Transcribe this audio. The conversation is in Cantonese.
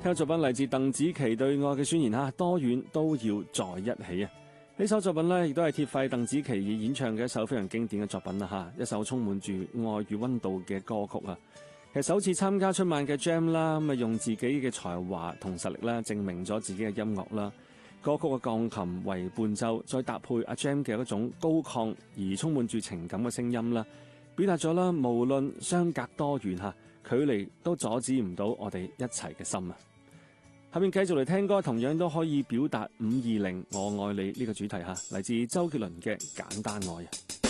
聽作品嚟自鄧紫棋對愛嘅宣言嚇，多遠都要在一起啊！呢首作品呢，亦都係鐵肺鄧紫棋演唱嘅一首非常經典嘅作品啦嚇，一首充滿住愛與溫度嘅歌曲啊！其實首次參加春晚嘅 Gem 啦，咁啊用自己嘅才華同實力啦，證明咗自己嘅音樂啦。歌曲嘅鋼琴為伴奏，再搭配阿 Gem 嘅一種高亢而充滿住情感嘅聲音啦，表達咗啦，無論相隔多遠嚇，距離都阻止唔到我哋一齊嘅心啊！下面繼續嚟聽歌，同樣都可以表達520我愛你呢個主題嚇，嚟自周杰倫嘅簡單愛啊！